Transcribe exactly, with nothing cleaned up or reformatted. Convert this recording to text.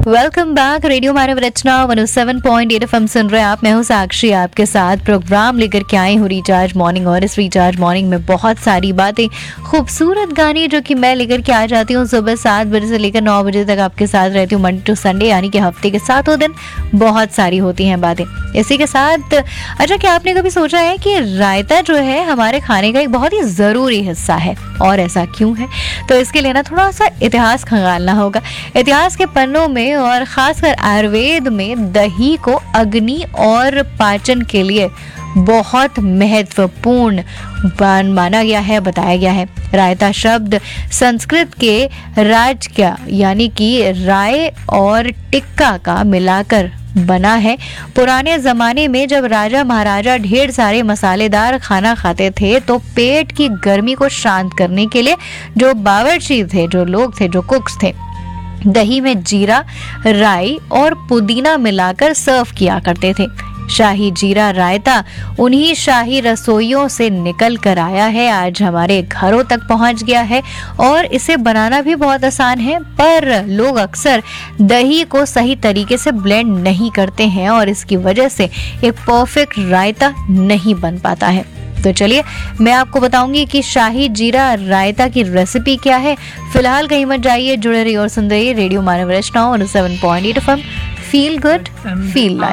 Welcome back. Radio मानव रचना one O seven point eight FM सुन रहे हैं आप। मैं हूं साक्षी, आपके साथ प्रोग्राम लेकर के आई हूं रिचार्ज मॉर्निंग। और इस रिचार्ज मॉर्निंग में बहुत सारी बातें, खूबसूरत गाने जो कि मैं लेकर के आ जाती हूं सुबह सात बजे से लेकर नौ बजे तक आपके साथ रहती हूँ, मंडे टू संडे, यानी कि हफ्ते के सातों दिन बहुत सारी होती हैं बातें। इसी के साथ अच्छा, क्या आपने कभी सोचा है कि रायता जो है हमारे खाने का एक बहुत ही ज़रूरी हिस्सा है, और ऐसा क्यों है? तो इसके लिए ना थोड़ा सा इतिहास खंगालना होगा। इतिहास के पन्नों में और खासकर आयुर्वेद में दही को अग्नि और पाचन के लिए बहुत महत्वपूर्ण माना गया है, बताया गया है। रायता शब्द संस्कृत के राज का यानी कि राय और टिक्का का मिलाकर बना है। पुराने जमाने में जब राजा महाराजा ढेर सारे मसालेदार खाना खाते थे तो पेट की गर्मी को शांत करने के लिए जो बावर्ची थे, जो लोग थे, जो कुक्स थे, दही में जीरा, राई और पुदीना मिलाकर सर्व किया करते थे। शाही जीरा रायता उन्हीं शाही रसोइयों से निकल कर आया है, आज हमारे घरों तक पहुंच गया है और इसे बनाना भी बहुत आसान है। पर लोग अक्सर दही को सही तरीके से ब्लेंड नहीं करते हैं और इसकी वजह से एक परफेक्ट रायता नहीं बन पाता है। तो चलिए मैं आपको बताऊंगी कि शाही जीरा रायता की रेसिपी क्या है। फिलहाल कहीं मत जाइए, जुड़े रहिए और सुन रहिए रेडियो मानव रचना one O seven point eight FM. Feel good, feel like.